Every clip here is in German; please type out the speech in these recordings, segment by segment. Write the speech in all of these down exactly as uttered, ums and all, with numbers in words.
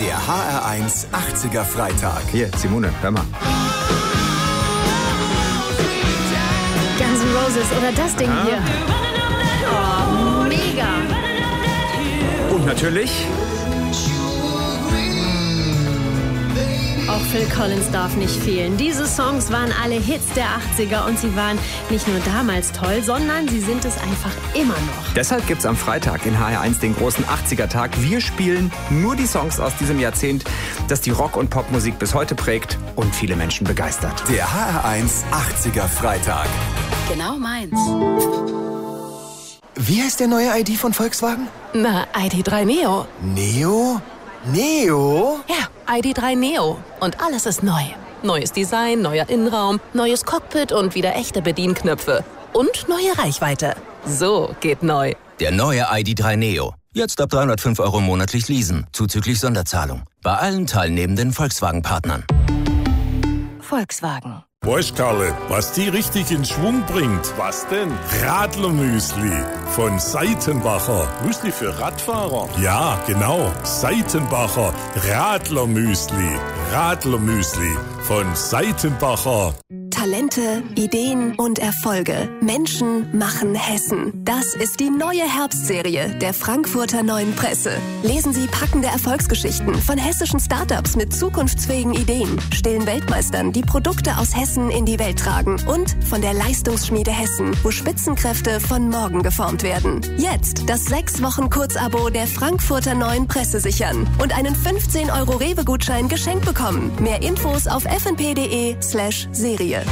Der H R eins achtziger Freitag. Hier, Simone, hör mal. Guns N' Roses oder das Ding Aha. hier. Oh, mega. Und natürlich... Auch Phil Collins darf nicht fehlen. Diese Songs waren alle Hits der achtziger und sie waren nicht nur damals toll, sondern sie sind es einfach immer noch. Deshalb gibt's am Freitag in H R eins den großen achtziger-Tag. Wir spielen nur die Songs aus diesem Jahrzehnt, das die Rock- und Popmusik bis heute prägt und viele Menschen begeistert. Der H R eins achtziger Freitag. Genau meins. Wie heißt der neue I D von Volkswagen? Na, I D drei Neo. Neo? Neo? Ja, I D drei Neo. Und alles ist neu. Neues Design, neuer Innenraum, neues Cockpit und wieder echte Bedienknöpfe. Und neue Reichweite. So geht neu. Der neue I D drei Neo. Jetzt ab dreihundertfünf Euro monatlich leasen, zuzüglich Sonderzahlung. Bei allen teilnehmenden Volkswagen-Partnern. Volkswagen. Weißt, Karle, was die richtig in Schwung bringt? Was denn? Radlermüsli von Seitenbacher. Müsli für Radfahrer? Ja, genau. Seitenbacher Radlermüsli. Radlermüsli von Seitenbacher. Talente, Ideen und Erfolge. Menschen machen Hessen. Das ist die neue Herbstserie der Frankfurter Neuen Presse. Lesen Sie packende Erfolgsgeschichten von hessischen Startups mit zukunftsfähigen Ideen, stillen Weltmeistern, die Produkte aus Hessen in die Welt tragen und von der Leistungsschmiede Hessen, wo Spitzenkräfte von morgen geformt werden. Jetzt das sechs Wochen Kurzabo der Frankfurter Neuen Presse sichern und einen fünfzehn Euro Rewe-Gutschein geschenkt bekommen. Mehr Infos auf f n p punkt d e slash Serie.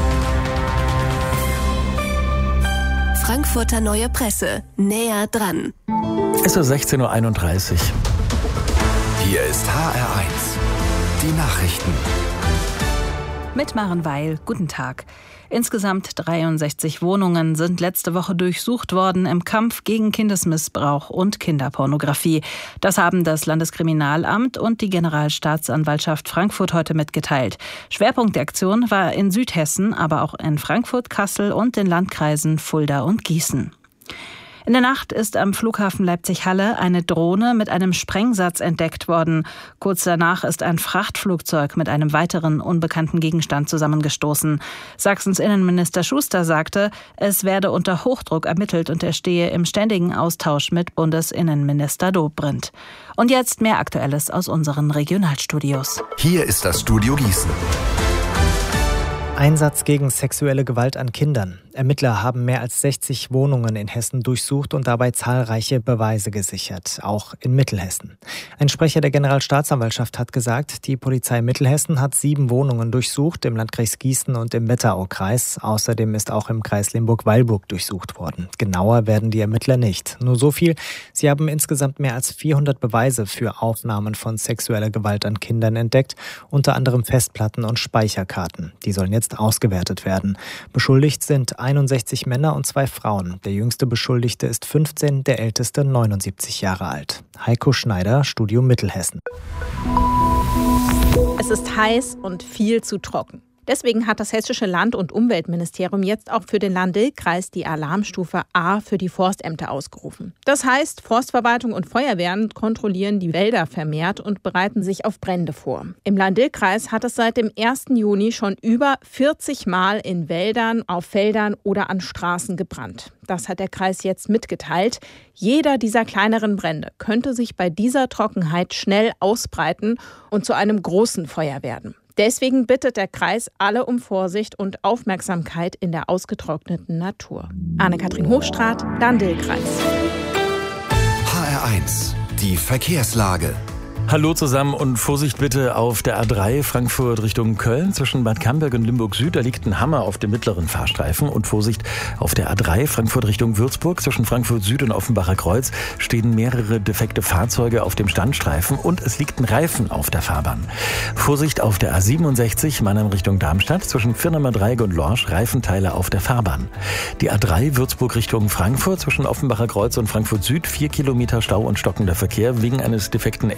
Frankfurter Neue Presse. Näher dran. Es ist sechzehn Uhr einunddreißig. Hier ist H R eins. Die Nachrichten. Mit Maren Weil, guten Tag. Insgesamt dreiundsechzig Wohnungen sind letzte Woche durchsucht worden im Kampf gegen Kindesmissbrauch und Kinderpornografie. Das haben das Landeskriminalamt und die Generalstaatsanwaltschaft Frankfurt heute mitgeteilt. Schwerpunkt der Aktion war in Südhessen, aber auch in Frankfurt, Kassel und den Landkreisen Fulda und Gießen. In der Nacht ist am Flughafen Leipzig-Halle eine Drohne mit einem Sprengsatz entdeckt worden. Kurz danach ist ein Frachtflugzeug mit einem weiteren unbekannten Gegenstand zusammengestoßen. Sachsens Innenminister Schuster sagte, es werde unter Hochdruck ermittelt und er stehe im ständigen Austausch mit Bundesinnenminister Dobrindt. Und jetzt mehr Aktuelles aus unseren Regionalstudios. Hier ist das Studio Gießen. Einsatz gegen sexuelle Gewalt an Kindern. Ermittler haben mehr als sechzig Wohnungen in Hessen durchsucht und dabei zahlreiche Beweise gesichert, auch in Mittelhessen. Ein Sprecher der Generalstaatsanwaltschaft hat gesagt, die Polizei Mittelhessen hat sieben Wohnungen durchsucht, im Landkreis Gießen und im Wetteraukreis. Außerdem ist auch im Kreis Limburg-Weilburg durchsucht worden. Genauer werden die Ermittler nicht. Nur so viel, sie haben insgesamt mehr als vierhundert Beweise für Aufnahmen von sexueller Gewalt an Kindern entdeckt, unter anderem Festplatten und Speicherkarten. Die sollen jetzt ausgewertet werden. Beschuldigt sind einundsechzig Männer und zwei Frauen. Der jüngste Beschuldigte ist fünfzehn, der älteste neunundsiebzig Jahre alt. Heiko Schneider, Studio Mittelhessen. Es ist heiß und viel zu trocken. Deswegen hat das Hessische Land- und Umweltministerium jetzt auch für den Lahn-Dill-Kreis die Alarmstufe A für die Forstämter ausgerufen. Das heißt, Forstverwaltung und Feuerwehren kontrollieren die Wälder vermehrt und bereiten sich auf Brände vor. Im Lahn-Dill-Kreis hat es seit dem ersten Juni schon über vierzig Mal in Wäldern, auf Feldern oder an Straßen gebrannt. Das hat der Kreis jetzt mitgeteilt. Jeder dieser kleineren Brände könnte sich bei dieser Trockenheit schnell ausbreiten und zu einem großen Feuer werden. Deswegen bittet der Kreis alle um Vorsicht und Aufmerksamkeit in der ausgetrockneten Natur. Anne-Kathrin Hochstraat, Lahn-Dill-Kreis. H R eins. Die Verkehrslage. Hallo zusammen und Vorsicht bitte auf der A drei Frankfurt Richtung Köln zwischen Bad Camberg und Limburg Süd. Da liegt ein Hammer auf dem mittleren Fahrstreifen. Und Vorsicht auf der A drei Frankfurt Richtung Würzburg zwischen Frankfurt Süd und Offenbacher Kreuz stehen mehrere defekte Fahrzeuge auf dem Standstreifen und es liegt ein Reifen auf der Fahrbahn. Vorsicht auf der A siebenundsechzig Mannheim Richtung Darmstadt zwischen Firnamer Dreieck und Lorsch, Reifenteile auf der Fahrbahn. Die A drei Würzburg Richtung Frankfurt zwischen Offenbacher Kreuz und Frankfurt Süd vier Kilometer Stau und stockender Verkehr wegen eines defekten L K W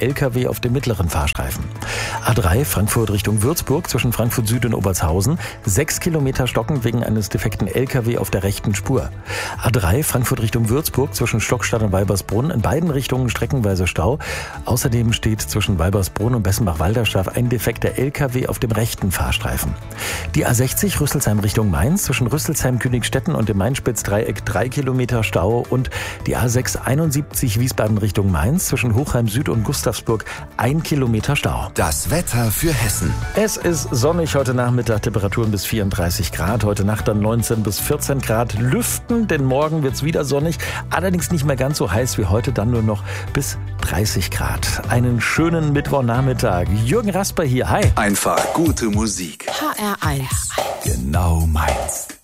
W auf dem mittleren Fahrstreifen. A drei Frankfurt Richtung Würzburg zwischen Frankfurt Süd und Obertshausen. Sechs Kilometer stockend wegen eines defekten L K W auf der rechten Spur. A drei Frankfurt Richtung Würzburg zwischen Stockstadt und Weibersbrunn. In beiden Richtungen streckenweise Stau. Außerdem steht zwischen Weibersbrunn und Bessenbach-Walderstadt ein defekter L K W auf dem rechten Fahrstreifen. Die A sechzig Rüsselsheim Richtung Mainz zwischen Rüsselsheim-Königstetten und dem Main-Spitz-Dreieck drei Kilometer Stau und die A sechs einundsiebzig Wiesbaden Richtung Mainz zwischen Hochheim Süd und Gustavsburg ein Kilometer Stau. Das Wetter für Hessen. Es ist sonnig heute Nachmittag, Temperaturen bis vierunddreißig Grad, heute Nacht dann neunzehn bis vierzehn Grad. Lüften, denn morgen wird's wieder sonnig, allerdings nicht mehr ganz so heiß wie heute, dann nur noch bis dreißig Grad. Einen schönen Mittwochnachmittag. Jürgen Rasper hier, hi. Einfach gute Musik. H R eins. Genau meins.